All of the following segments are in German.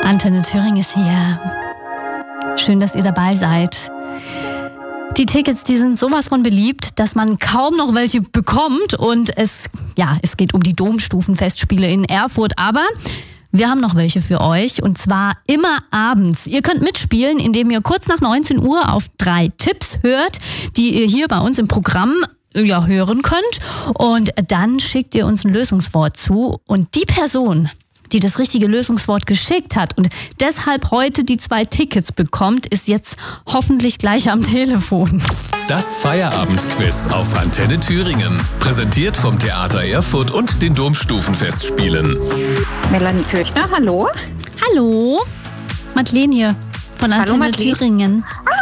Antenne Thüringen ist hier. Schön, dass ihr dabei seid. Die Tickets, die sind sowas von beliebt, dass man kaum noch welche bekommt. Und es geht um die Domstufenfestspiele in Erfurt. Aber wir haben noch welche für euch, und zwar immer abends. Ihr könnt mitspielen, indem ihr kurz nach 19 Uhr auf 3 Tipps hört, die ihr hier bei uns im Programm hören könnt. Und dann schickt ihr uns ein Lösungswort zu. Und die Person, die das richtige Lösungswort geschickt hat und deshalb heute die 2 Tickets bekommt, ist jetzt hoffentlich gleich am Telefon. Das Feierabendquiz auf Antenne Thüringen. Präsentiert vom Theater Erfurt und den Domstufenfestspielen. Melanie Kirchner, hallo. Hallo, Madeleine hier von Antenne Madeleine. Thüringen.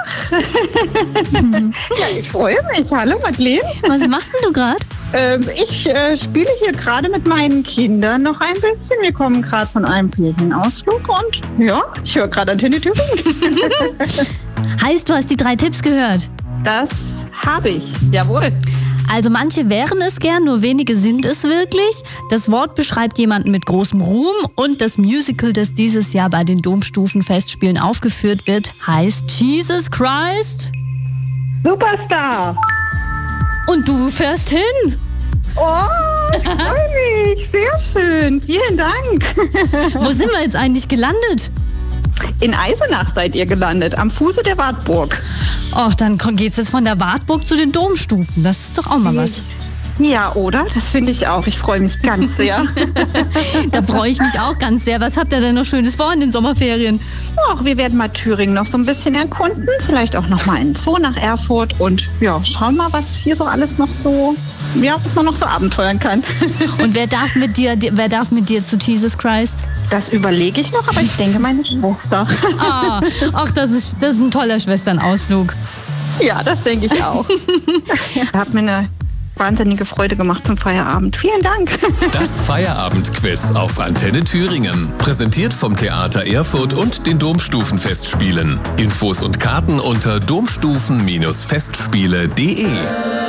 Ja, ich freue mich. Hallo, Madeleine. Was machst denn du gerade? Ich spiele hier gerade mit meinen Kindern noch ein bisschen. Wir kommen gerade von einem Ferienausflug und ja, ich höre gerade Antenne Thüringen. Heißt, du hast die 3 Tipps gehört? Das habe ich, jawohl. Also manche wären es gern, nur wenige sind es wirklich. Das Wort beschreibt jemanden mit großem Ruhm und das Musical, das dieses Jahr bei den Domstufenfestspielen aufgeführt wird, heißt Jesus Christ. Superstar. Und du fährst hin. Oh, ich freue mich. Sehr schön. Vielen Dank. Wo sind wir jetzt eigentlich gelandet? In Eisenach seid ihr gelandet, am Fuße der Wartburg. Och, dann geht's jetzt von der Wartburg zu den Domstufen. Das ist doch auch mal was. Ja, oder? Das finde ich auch. Ich freue mich ganz sehr. Da freue ich mich auch ganz sehr. Was habt ihr denn noch Schönes vor in den Sommerferien? Ach, wir werden mal Thüringen noch so ein bisschen erkunden. Vielleicht auch noch mal in den Zoo nach Erfurt. Und ja, schauen mal, was hier so alles noch so, was man noch so abenteuern kann. Und wer darf mit dir zu Jesus Christ? Das überlege ich noch, aber ich denke, meine Schwester. Ach, das ist ein toller Schwesternausflug. Ja, das denke ich auch. Hat mir eine wahnsinnige Freude gemacht zum Feierabend. Vielen Dank. Das Feierabendquiz auf Antenne Thüringen. Präsentiert vom Theater Erfurt und den Domstufenfestspielen. Infos und Karten unter domstufen-festspiele.de.